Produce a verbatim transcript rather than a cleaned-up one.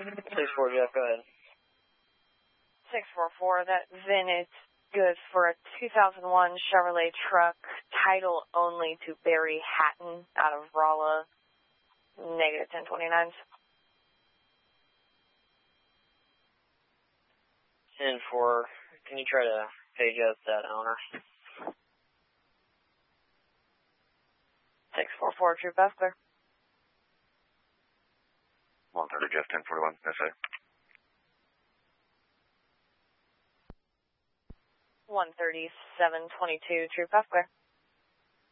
six four, Jeff, go ahead. six four four, that V I N is good for a two thousand one Chevrolet truck, title only to Barry Hatton out of Rolla, negative ten twenty-nines. ten four, can you try to page up that owner? six four four, True Pass clear. one thirty, Jeff, ten forty-one, S A. one thirty-seven twenty-two, True Pass clear.